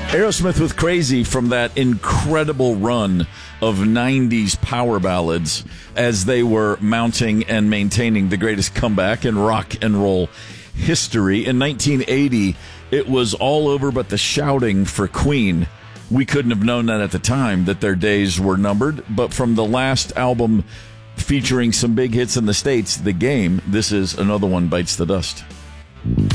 Aerosmith with Crazy from that incredible run of 90s power ballads as they were mounting and maintaining the greatest comeback in rock and roll history. In 1980, it was all over but the shouting for Queen. We couldn't have known that at the time, that their days were numbered. But from the last album featuring some big hits in the States, The Game, this is Another One Bites the Dust.